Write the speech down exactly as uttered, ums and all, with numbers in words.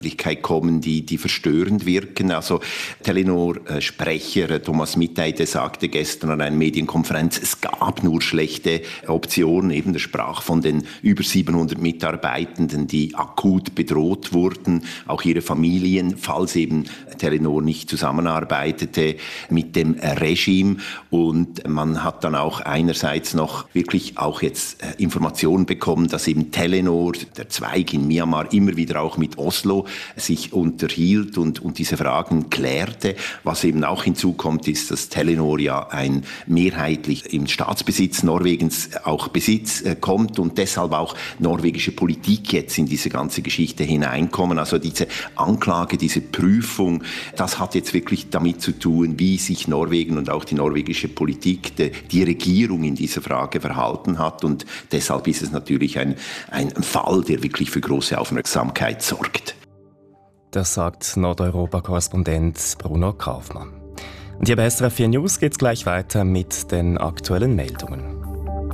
kommen, die, die verstörend wirken. Also Telenor-Sprecher Thomas Mitteide sagte gestern an einer Medienkonferenz, es gab nur schlechte Optionen. Eben, er sprach von den über siebenhundert Mitarbeitenden, die akut bedroht wurden, auch ihre Familien, falls eben Telenor nicht zusammenarbeitete mit dem Regime. Und man hat dann auch einerseits noch wirklich auch jetzt Informationen bekommen, dass eben Telenor, der Zweig in Myanmar, immer wieder auch mit Oslo sich unterhielt und, und diese Fragen klärte. Was eben auch hinzukommt, ist, dass Telenor ja ein mehrheitlich im Staatsbesitz Norwegens auch Besitz äh, kommt und deshalb auch norwegische Politik jetzt in diese ganze Geschichte hineinkommen. Also diese Anklage, diese Prüfung, das hat jetzt wirklich damit zu tun, wie sich Norwegen und auch die norwegische Politik, die, die Regierung in dieser Frage verhalten hat. Und deshalb ist es natürlich ein, ein Fall, der wirklich für große Aufmerksamkeit sorgt. Das sagt Nordeuropa-Korrespondent Bruno Kaufmann. Und hier bei S R F vier News geht es gleich weiter mit den aktuellen Meldungen.